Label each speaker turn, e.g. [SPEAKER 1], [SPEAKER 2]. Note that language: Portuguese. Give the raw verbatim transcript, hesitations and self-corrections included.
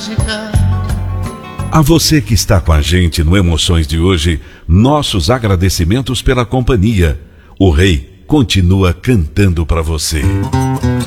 [SPEAKER 1] mágica.
[SPEAKER 2] A você que está com a gente no Emoções de hoje, nossos agradecimentos pela companhia. O Rei continua cantando para você.